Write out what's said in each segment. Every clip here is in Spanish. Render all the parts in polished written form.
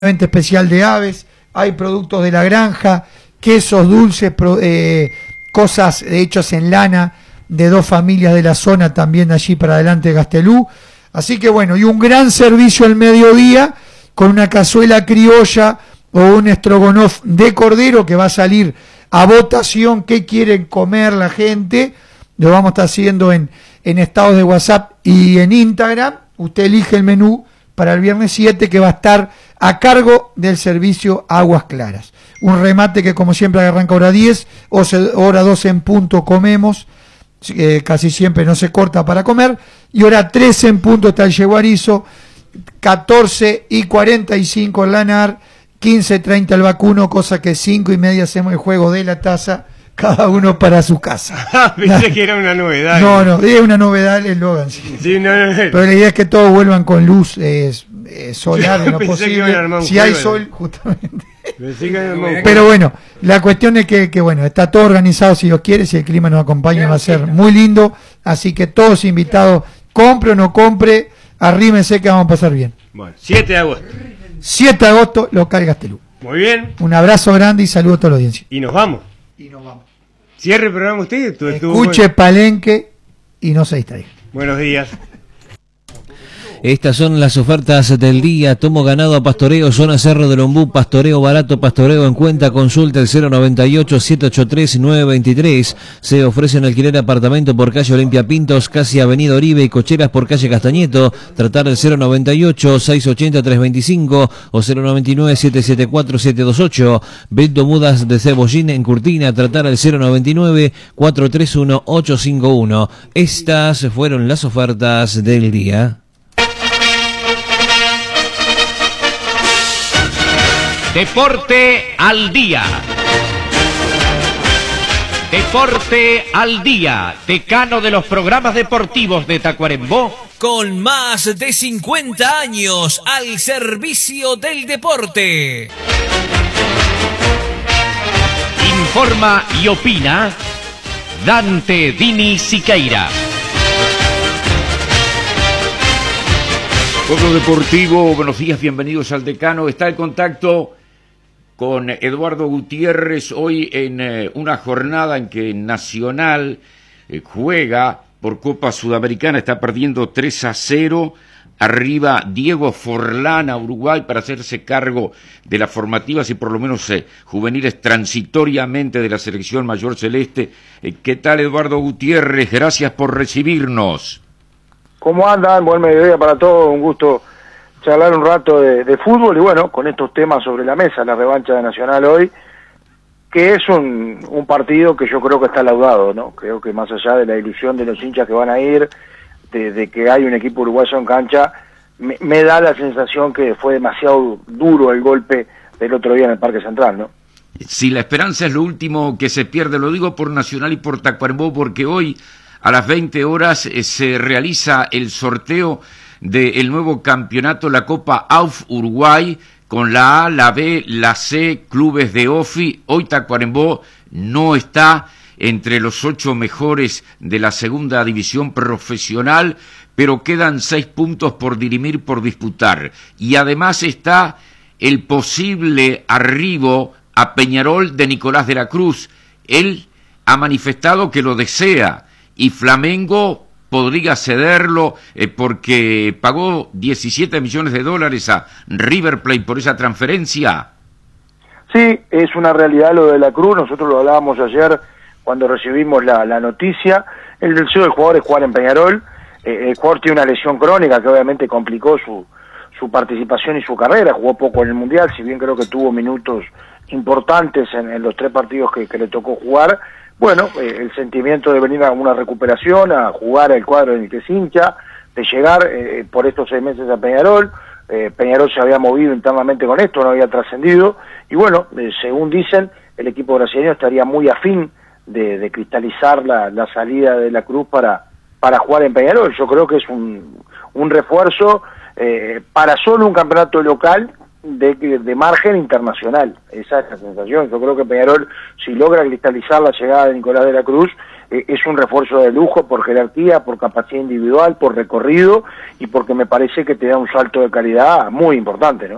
especial de aves, hay productos de la granja, quesos, dulces, cosas hechas en lana de dos familias de la zona también allí para adelante de Gastelú. Así que bueno, y un gran servicio al mediodía con una cazuela criolla o un estrogonoff de cordero que va a salir a votación qué quieren comer la gente. Lo vamos a estar haciendo en estados de WhatsApp y en Instagram. Usted elige el menú para el viernes 7 que va a estar a cargo del servicio Aguas Claras. Un remate que como siempre arranca hora 10, hora 12 en punto comemos, casi siempre no se corta para comer, y hora 13 en punto está el yeguarizo, 14:45 el lanar, 15:30 el vacuno, cosa que 5:30 hacemos el juego de la taza, cada uno para su casa. Pensé que era una novedad. No, es una novedad el eslogan. Sí, no. Pero la idea es que todos vuelvan con luz solar en lo posible. Si hay sol, justamente. Pero bueno, la cuestión es que bueno, está todo organizado si Dios quiere, si el clima nos acompaña va a ser muy lindo, así que todos invitados, compre o no compre, arrímense que vamos a pasar bien. Bueno, 7 de agosto. 7 de agosto, local Gastelú. Muy bien. Un abrazo grande y saludo a toda la audiencia. Y nos vamos. Cierre el programa usted. Escuche Palenque y no se distraiga. Buenos días. Estas son las ofertas del día. Tomo ganado a pastoreo, zona Cerro del Ombú, pastoreo barato, pastoreo en cuenta. Consulta el 098-783-923. Se ofrece en alquiler apartamento por calle Olimpia Pintos, casi Avenida Oribe, y cocheras por calle Castañeto. Tratar el 098-680-325 o 099-774-728. Vendo mudas de cebollín en Curtina. Tratar el 099-431-851. Estas fueron las ofertas del día. Deporte al día. Deporte al día, decano de los programas deportivos de Tacuarembó. Con más de 50 años al servicio del deporte. Informa y opina Dante Dini Siqueira. Pueblo Deportivo, buenos días, bienvenidos al Decano. Está el contacto con Eduardo Gutiérrez hoy en una jornada en que Nacional juega por Copa Sudamericana, está perdiendo 3-0, arriba Diego Forlán a Uruguay para hacerse cargo de las formativas y por lo menos juveniles transitoriamente de la selección mayor celeste. ¿Qué tal, Eduardo Gutiérrez? Gracias por recibirnos. ¿Cómo andan? Buen mediodía para todos, un gusto charlar un rato de fútbol y bueno, con estos temas sobre la mesa, la revancha de Nacional hoy, que es un partido que yo creo que está laudado, ¿no? Creo que más allá de la ilusión de los hinchas que van a ir, de que hay un equipo uruguayo en cancha, me da la sensación que fue demasiado duro el golpe del otro día en el Parque Central, ¿no? Si la esperanza es lo último que se pierde, lo digo por Nacional y por Tacuarembó, porque hoy a las 20 horas se realiza el sorteo del nuevo campeonato, la Copa AUF Uruguay, con la A, la B, la C, clubes de OFI. Hoy Tacuarembó no está entre los 8 mejores de la segunda división profesional, pero quedan 6 puntos por dirimir, por disputar. Y además está el posible arribo a Peñarol de Nicolás de la Cruz. Él ha manifestado que lo desea, y Flamengo podría cederlo porque pagó $17 millones a River Plate por esa transferencia. Sí, es una realidad lo de la Cruz, nosotros lo hablábamos ayer cuando recibimos la noticia. El deseo del jugador es jugar en Peñarol. El jugador tiene una lesión crónica que obviamente complicó su participación y su carrera, jugó poco en el Mundial, si bien creo que tuvo minutos importantes en los 3 partidos que le tocó jugar. Bueno, el sentimiento de venir a una recuperación, a jugar el cuadro en el que se hincha, de llegar por estos 6 meses a Peñarol. Peñarol se había movido internamente con esto, no había trascendido, y bueno, según dicen, el equipo brasileño estaría muy afín de cristalizar la salida de la Cruz para jugar en Peñarol. Yo creo que es un refuerzo para solo un campeonato local de margen internacional. Esa es la sensación. Yo creo que Peñarol, si logra cristalizar la llegada de Nicolás de la Cruz, es un refuerzo de lujo por jerarquía, por capacidad individual, por recorrido y porque me parece que te da un salto de calidad muy importante, ¿no?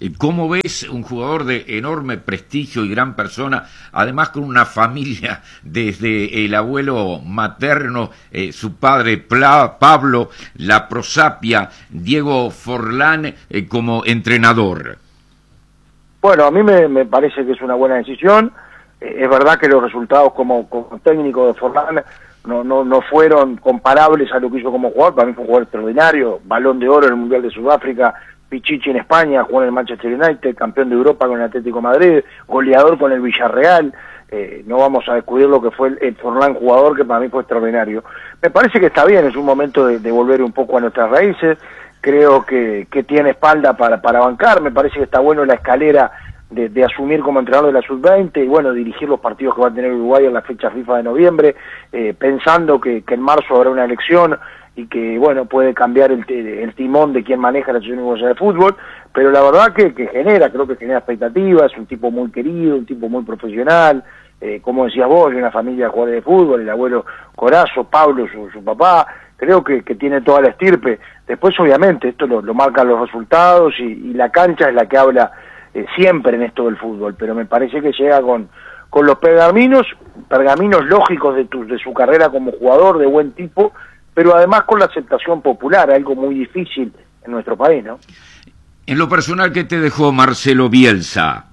¿Cómo ves un jugador de enorme prestigio y gran persona, además con una familia desde el abuelo materno, su padre Pablo, la prosapia, Diego Forlán como entrenador? Bueno, a mí me parece que es una buena decisión. Es verdad que los resultados como técnico de Forlán no fueron comparables a lo que hizo como jugador. Para mí fue un jugador extraordinario, Balón de Oro en el Mundial de Sudáfrica, Pichichi en España, jugó en el Manchester United, campeón de Europa con el Atlético de Madrid, goleador con el Villarreal. No vamos a descubrir lo que fue el Forlán jugador, que para mí fue extraordinario. Me parece que está bien, es un momento de volver un poco a nuestras raíces. Creo que tiene espalda para bancar. Me parece que está bueno la escalera de asumir como entrenador de la Sub-20 y bueno, dirigir los partidos que va a tener Uruguay en la fecha FIFA de noviembre, pensando que en marzo habrá una elección y que bueno, puede cambiar el timón de quien maneja la Asociación Uruguaya de Fútbol, pero la verdad que creo que genera expectativas. Es un tipo muy querido, un tipo muy profesional, como decías vos, de una familia de jugadores de fútbol, el abuelo Corazo, Pablo, su papá. Creo que tiene toda la estirpe. Después obviamente esto lo marcan los resultados y la cancha es la que habla siempre en esto del fútbol, pero me parece que llega con los pergaminos lógicos de su carrera como jugador, de buen tipo, pero además con la aceptación popular, algo muy difícil en nuestro país, ¿no? En lo personal, ¿qué te dejó Marcelo Bielsa?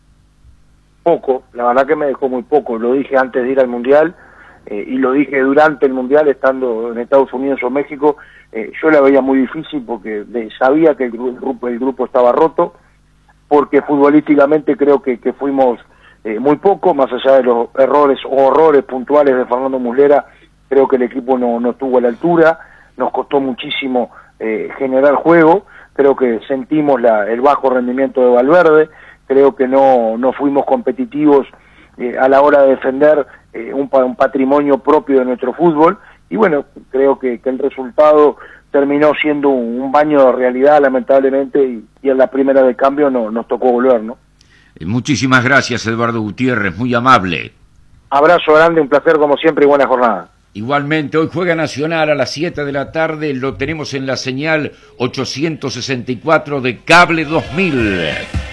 Poco, la verdad que me dejó muy poco. Lo dije antes de ir al Mundial y lo dije durante el Mundial estando en Estados Unidos o México. Yo la veía muy difícil porque sabía que el grupo estaba roto, porque futbolísticamente creo que fuimos muy poco, más allá de los errores o horrores puntuales de Fernando Muslera. Creo que el equipo no estuvo a la altura, nos costó muchísimo generar juego. Creo que sentimos el bajo rendimiento de Valverde. Creo que no fuimos competitivos a la hora de defender un patrimonio propio de nuestro fútbol. Y bueno, creo que el resultado terminó siendo un baño de realidad, lamentablemente, y en la primera de cambio nos tocó volver, ¿no? Muchísimas gracias, Eduardo Gutiérrez, muy amable. Abrazo grande, un placer como siempre y buena jornada. Igualmente, hoy juega Nacional a las 7 de la tarde, lo tenemos en la señal 864 de Cable 2000.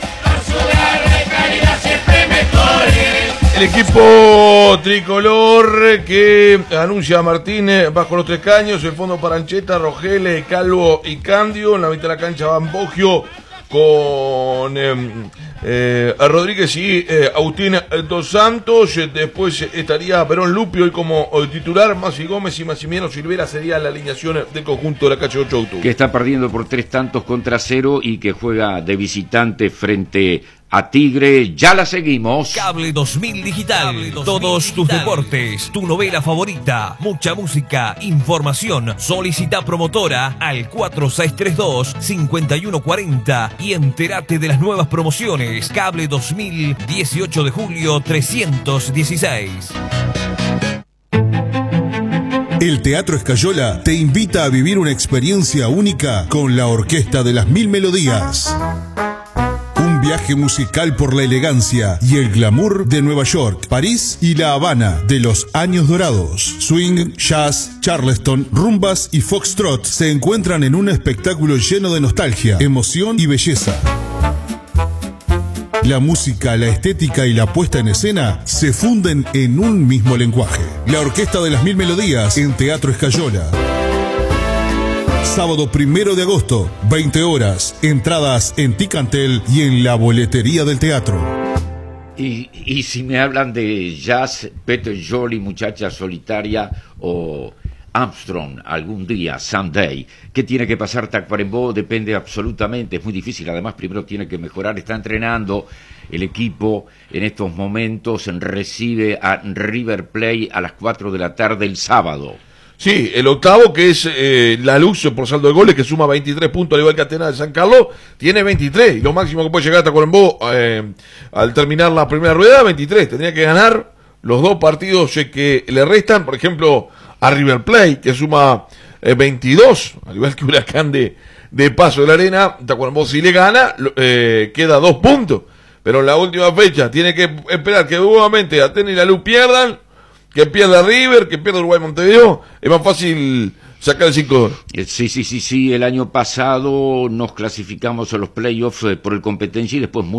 El equipo tricolor que anuncia a Martínez bajo los 3 caños, el fondo para Ancheta, Rogel, Calvo y Candio. En la mitad de la cancha van Boggio con Rodríguez y Agustín Dos Santos. Después estaría Perón Lupio y como titular Masi Gómez y Maximiliano Silvera sería la alineación del conjunto de la cancha 8 de octubre. Que está perdiendo por 3-0 y que juega de visitante frente a Tigre. Ya la seguimos. Cable 2000 Digital. Todos tus deportes, tu novela favorita, mucha música, información. Solicita promotora al 4632-5140 y entérate de las nuevas promociones. Cable 2000, 18 de julio 316. El Teatro Escayola te invita a vivir una experiencia única con la Orquesta de las Mil Melodías. Un viaje musical por la elegancia y el glamour de Nueva York, París y La Habana de los años dorados. Swing, jazz, charleston, rumbas y foxtrot se encuentran en un espectáculo lleno de nostalgia, emoción y belleza. La música, la estética y la puesta en escena se funden en un mismo lenguaje. La Orquesta de las Mil Melodías en Teatro Escayola. Sábado 1 de agosto, 20 horas. Entradas en Ticantel y en la boletería del teatro. Y si me hablan de jazz, Peter Jolie, Muchacha Solitaria o Armstrong algún día, Someday, ¿qué tiene que pasar Tacuarembó? Depende absolutamente, es muy difícil. Además, primero tiene que mejorar, está entrenando el equipo en estos momentos, recibe a River Plate a las 4 de la tarde el sábado. Sí, el octavo, que es La Luz por saldo de goles, que suma 23 puntos al igual que Atenas de San Carlos, tiene 23, y lo máximo que puede llegar hasta Tacuarembó al terminar la primera rueda, 23. Tendría que ganar los 2 partidos que le restan, por ejemplo, a River Plate, que suma 22, al igual que Huracán de Paso de la Arena. Tacuarembó, si le gana, queda 2 puntos, pero en la última fecha tiene que esperar que nuevamente Atenas y La Luz pierdan, que pierda River, que pierda Uruguay Montevideo. Es más fácil Sacar el 5 de oro. Sí. El año pasado nos clasificamos a los playoffs por el competencia y después